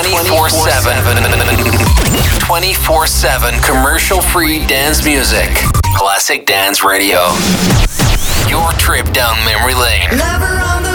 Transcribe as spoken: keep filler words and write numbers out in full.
twenty-four seven. twenty-four seven commercial-free dance music. Classic Dance Radio. Your trip down memory lane. Never